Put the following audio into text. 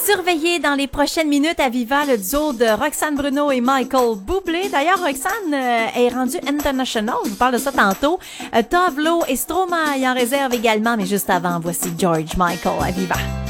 surveiller dans les prochaines minutes à Viva le duo de Roxane Bruno et Michael Bublé. D'ailleurs, Roxane est rendue international. Je vous parle de ça tantôt. Tovlo et Stromae en réserve également, mais juste avant, voici George Michael à Viva.